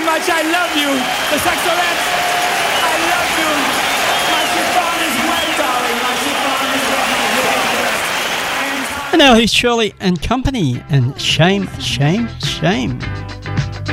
much. I love you. The Saxorettes, I love you. My chiffon is great, darling. My chiffon is great. And now here's Shirley and Company and Shame, Shame, Shame.